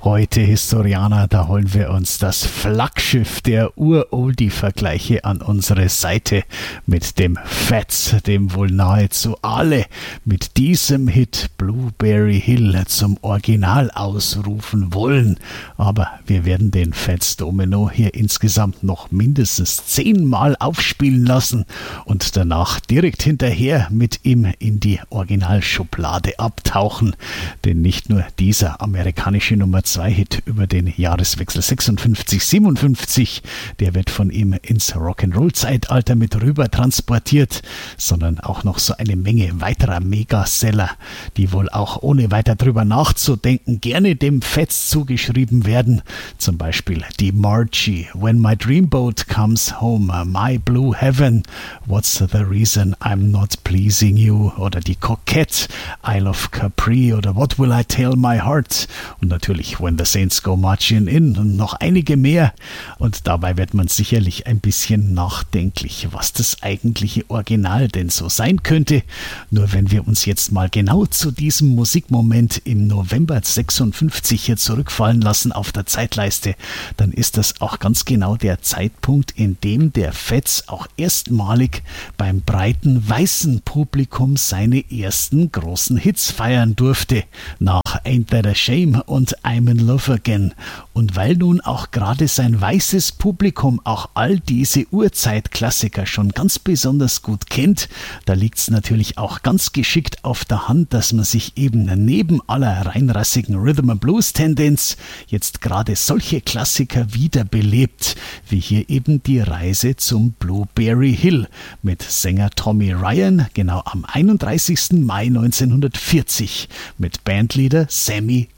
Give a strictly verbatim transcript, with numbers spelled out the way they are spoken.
Heute, Historianer, da holen wir uns das Flaggschiff der Ur-Oldie-Vergleiche an unsere Seite mit dem Fats, dem wohl nahezu alle mit diesem Hit Blueberry Hill zum Original ausrufen wollen. Aber wir werden den Fats Domino hier insgesamt noch mindestens zehnmal aufspielen lassen und danach direkt hinterher mit ihm in die Originalschublade abtauchen. Denn nicht nur dieser amerikanische Nummer zwei Hit über den Jahreswechsel sechsundfünfzig siebenundfünfzig, der wird von ihm ins Rock'n'Roll-Zeitalter mit rüber transportiert, sondern auch noch so eine Menge weiterer Megaseller, die wohl auch ohne weiter drüber nachzudenken gerne dem Fats zugeschrieben werden. Zum Beispiel die Margie, When My Dreamboat Comes Home, My Blue Heaven, What's the Reason I'm Not Pleasing You, oder die Coquette, Isle of Capri oder What Will I Tell My Heart und natürlich When the Saints Go Marching In und noch einige mehr. Und dabei wird man sicherlich ein bisschen nachdenklich, was das eigentliche Original denn so sein könnte. Nur wenn wir uns jetzt mal genau zu diesem Musikmoment im November sechsundfünfzig hier zurückfallen lassen auf der Zeitleiste, dann ist das auch ganz genau der Zeitpunkt, in dem der Fats auch erstmalig beim breiten weißen Publikum seine ersten großen Hits feiern durfte. Nach Ain't That a Shame und I'm in Love Again. Und weil nun auch gerade sein weißes Publikum auch all diese Urzeitklassiker schon ganz besonders gut kennt, da liegt es natürlich auch ganz geschickt auf der Hand, dass man sich eben neben aller reinrassigen Rhythm and Blues Tendenz jetzt gerade solche Klassiker wiederbelebt, wie hier eben die Reise zum Blueberry Hill mit Sänger Tommy Ryan, genau am einunddreißigsten Mai neunzehnhundertvierzig, mit Bandleader Sammy